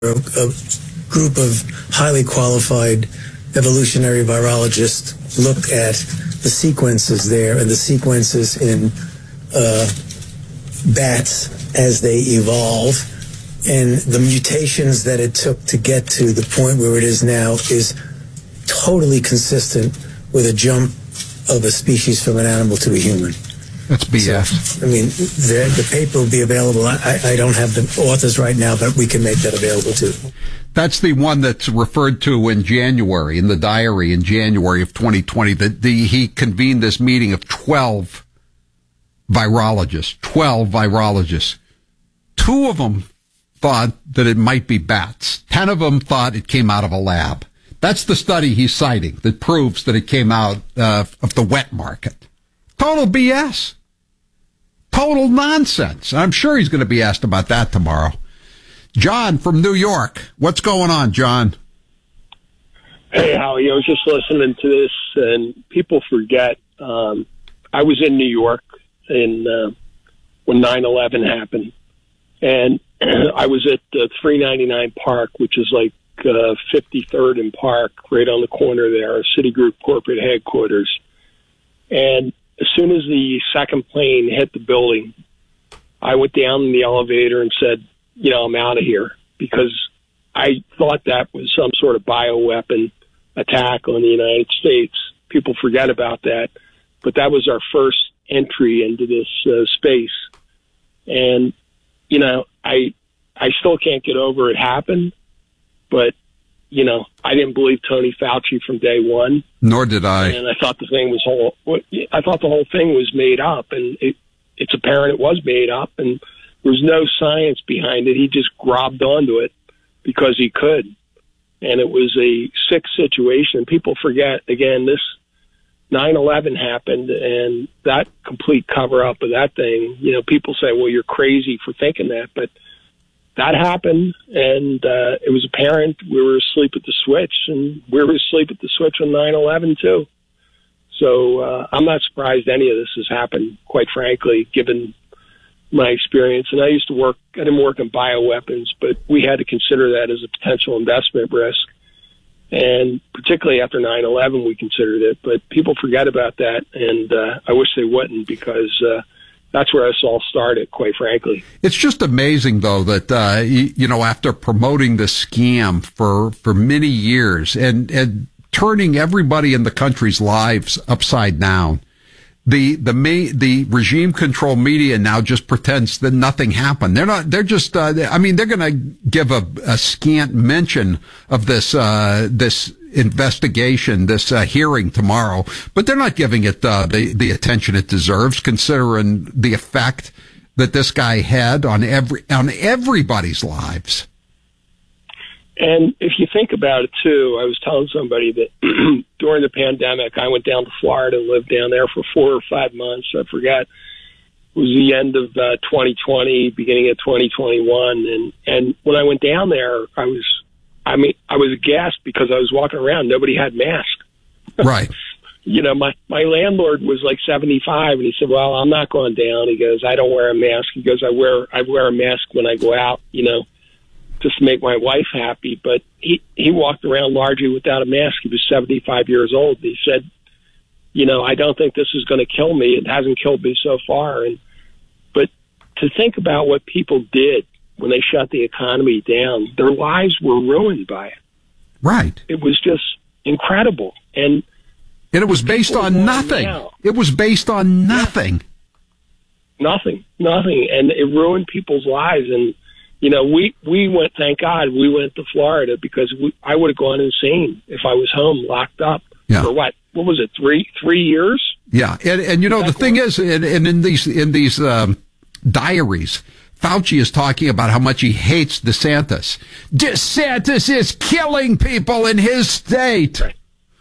a group of highly qualified evolutionary virologists look at the sequences there and the sequences in bats as they evolve, and the mutations that it took to get to the point where it is now is totally consistent with a jump of a species from an animal to a human. That's BS. So, I mean, the paper will be available. I don't have the authors right now, but we can make that available too. That's the one that's referred to in January, in the diary in January of 2020. He convened this meeting of 12 virologists. 2 of them thought that it might be bats. 10 of them thought it came out of a lab. That's the study he's citing that proves that it came out of the wet market. Total BS. Total nonsense. I'm sure he's going to be asked about that tomorrow. John from New York. What's going on, John? Hey, Howie. I was just listening to this, and people forget. I was in New York when 9/11 happened, and I was at 399 Park, which is like 53rd and Park, right on the corner there, Citigroup corporate headquarters. And as soon as the second plane hit the building, I went down in the elevator and said, I'm out of here, because I thought that was some sort of bioweapon attack on the United States. People forget about that. But that was our first entry into this space. And, I still can't get over it happened. But, I didn't believe Tony Fauci from day one. Nor did I. And I thought the whole thing was made up, and it's apparent it was made up, and there's no science behind it. He just grabbed onto it because he could. And it was a sick situation. People forget, again, this 9/11 happened, and that complete cover-up of that thing, people say, well, you're crazy for thinking that, but that happened, and it was apparent. We were asleep at the switch, and we were asleep at the switch on 9/11 too. So I'm not surprised any of this has happened, quite frankly, given my experience. And I didn't work in bioweapons, but we had to consider that as a potential investment risk. And particularly after 9/11, we considered it. But people forget about that, and I wish they wouldn't, because that's where us all started, quite frankly. It's just amazing, though, that, after promoting this scam for many years and turning everybody in the country's lives upside down, the regime control media now just pretends that nothing happened. They're going to give a scant mention of this investigation, this hearing tomorrow, but they're not giving it the attention it deserves, considering the effect that this guy had on everybody's lives. And if you think about it, too, I was telling somebody that during the pandemic, I went down to Florida and lived down there for 4 or 5 months. I forgot. It was the end of 2020, beginning of 2021. And when I went down there, I was aghast because I was walking around. Nobody had masks. Right. My landlord was like 75, and he said, well, I'm not going down. He goes, I don't wear a mask. He goes, I wear a mask when I go out, just to make my wife happy. But he walked around largely without a mask. He was 75 years old. He said, I don't think this is going to kill me. It hasn't killed me so far. But to think about what people did when they shut the economy down, their lives were ruined by it. Right. It was just incredible. And it was based on nothing. It was based on nothing. Nothing. And it ruined people's lives. And, we went, thank God, we went to Florida, because I would have gone insane if I was home locked up for what was it, 3 years? Yeah. And the thing is, and in these diaries, Fauci is talking about how much he hates DeSantis. DeSantis is killing people in his state. Right.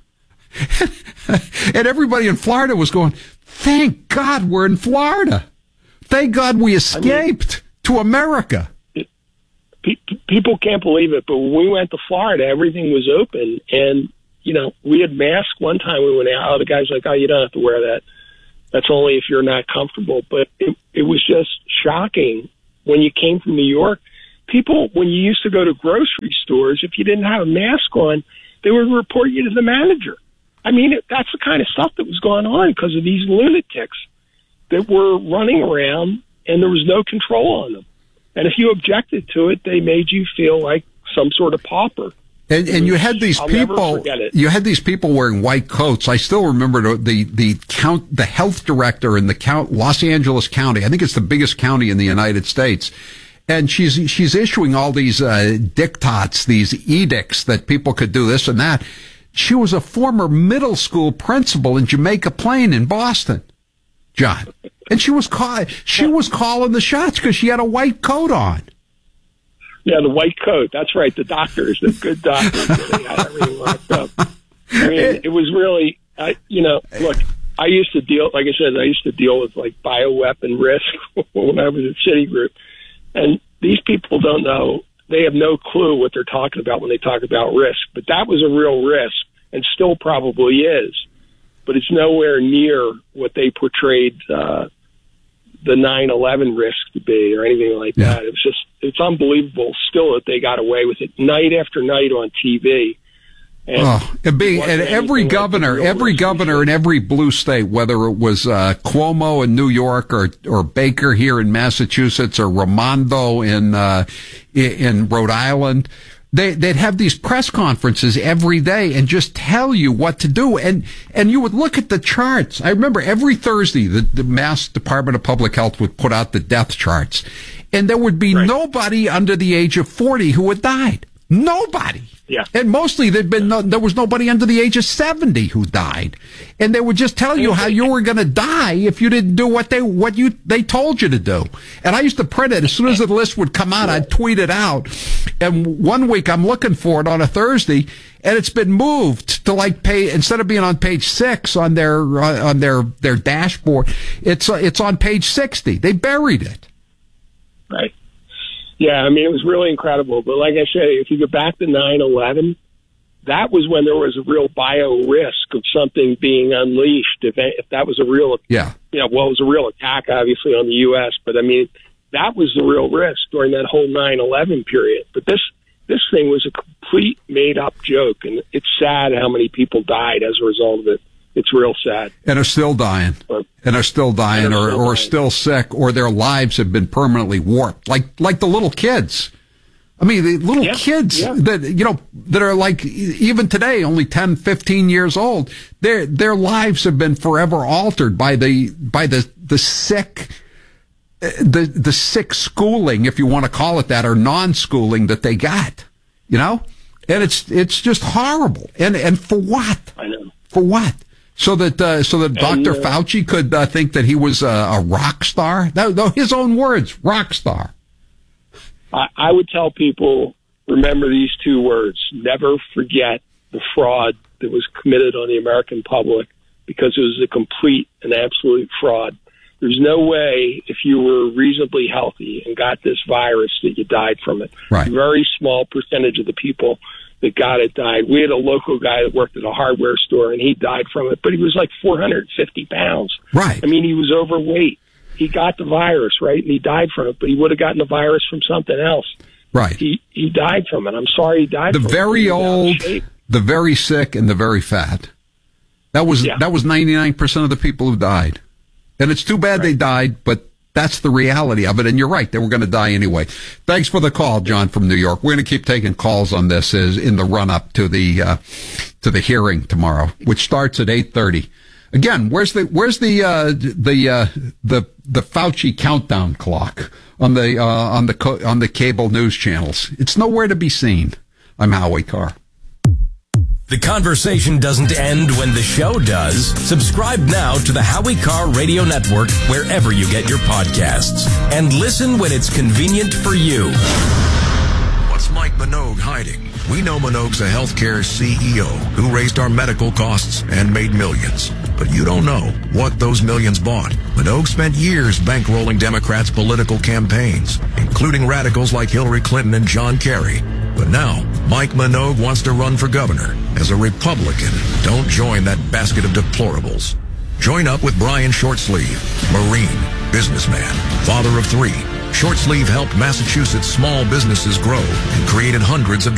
And everybody in Florida was going, thank God we're in Florida. Thank God we escaped to America. People can't believe it, but when we went to Florida, everything was open. And, we had masks one time we went out. The guy's like, oh, you don't have to wear that. That's only if you're not comfortable. But it was just shocking when you came from New York. people, when you used to go to grocery stores, if you didn't have a mask on, they would report you to the manager. I mean, that's the kind of stuff that was going on because of these lunatics that were running around and there was no control on them. And if you objected to it, they made you feel like some sort of pauper. And you had these people. You had these people wearing white coats. I still remember the health director in the Los Angeles County. I think it's the biggest county in the United States. And she's issuing all these diktats, these edicts that people could do this and that. She was a former middle school principal in Jamaica Plain in Boston, John. And she was calling the shots because she had a white coat on. Yeah, the white coat. That's right. The doctors, the good doctors, they had everything locked up. I mean, it was really, look, I used to deal with like bioweapon risk when I was at Citigroup. And these people don't know. They have no clue what they're talking about when they talk about risk. But that was a real risk and still probably is. But it's nowhere near what they portrayed the 9/11 risk to be or anything like that. It's unbelievable still that they got away with it night after night on TV. And every governor in every blue state, whether it was Cuomo in New York or Baker here in Massachusetts or Raimondo in Rhode Island, they'd have these press conferences every day and just tell you what to do. And you would look at the charts. I remember every Thursday, the Mass Department of Public Health would put out the death charts. And there would be nobody under the age of 40 who had died. Nobody. Yeah. And mostly there was nobody under the age of 70 who died. And they would just tell you how you were going to die if you didn't do what they told you to do. And I used to print it. As soon as the list would come out, I'd tweet it out. And one week I'm looking for it on a Thursday, and it's been moved to instead of being on page 6 on their dashboard, it's on page 60. They buried it. Right. Yeah, I mean, it was really incredible. But like I say, if you go back to 9/11, that was when there was a real bio risk of something being unleashed. If that was a real, it was a real attack, obviously, on the U.S. But I mean, that was the real risk during that whole 9/11 period. But this thing was a complete made-up joke, and it's sad how many people died as a result of it. It's real sad. And are still dying. Or still sick, or their lives have been permanently warped. Like the little kids. I mean, the little kids that are like, even today, only 10, 15 years old, their lives have been forever altered by the sick, the sick schooling, if you want to call it that, or non-schooling that they got, and it's just horrible. And for what? I know. For what? So that Dr. Fauci could think that he was a rock star? No, his own words, rock star. I would tell people, remember these two words: never forget the fraud that was committed on the American public, because it was a complete and absolute fraud. There's no way, if you were reasonably healthy and got this virus, that you died from it. Right. A very small percentage of the people that got it died. We had a local guy that worked at a hardware store, and he died from it, but he was like 450 pounds. Right. I mean, he was overweight. He got the virus, right, and he died from it, but he would have gotten the virus from something else. Right. He died from it. I'm sorry he died from it. The very old, the very sick, and the very fat. That was 99% of the people who died. And it's too bad they died, but that's the reality of it. And you're right, they were going to die anyway. Thanks for the call, John from New York. We're going to keep taking calls on this in the run up to the hearing tomorrow, which starts at 8:30. Again, where's the Fauci countdown clock on the cable news channels? It's nowhere to be seen. I'm Howie Carr. The conversation doesn't end when the show does. Subscribe now to the Howie Carr Radio Network wherever you get your podcasts. And listen when it's convenient for you. What's Mike Minogue hiding? We know Minogue's a healthcare CEO who raised our medical costs and made millions. But you don't know what those millions bought. Minogue spent years bankrolling Democrats' political campaigns, including radicals like Hillary Clinton and John Kerry. But now, Mike Minogue wants to run for governor. As a Republican, don't join that basket of deplorables. Join up with Brian Shortsleeve, Marine, businessman, father of 3, Short Sleeve helped Massachusetts small businesses grow and created hundreds of